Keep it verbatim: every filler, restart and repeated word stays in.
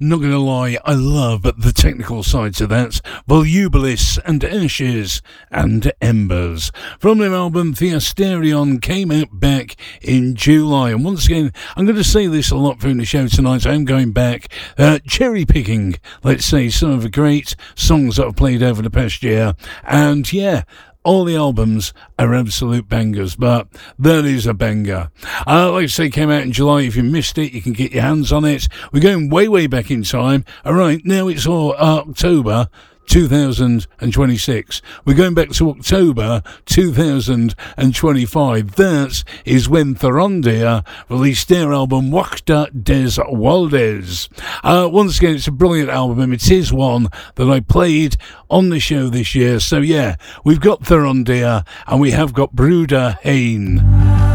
not going to lie, I love the technical side to that. Volubilis and Ashes and Embers. From their album, Theasterion, came out back in July. And once again, I'm going to say this a lot through the show tonight. I'm going back, uh, cherry picking, let's say, some of the great songs that I've played over the past year. And yeah, all the albums are absolute bangers, but that is a banger. Uh, like I say, came out in July. If you missed it, you can get your hands on it. We're going way, way back in time. All right, now it's all uh, October two thousand twenty-six. We're going back to October two thousand twenty-five. That is when Therondia released their album Wakta des Waldes. Uh, once again, it's a brilliant album. It is one that I played on the show this year. So yeah, we've got Therondia and we have got Bruder Hain.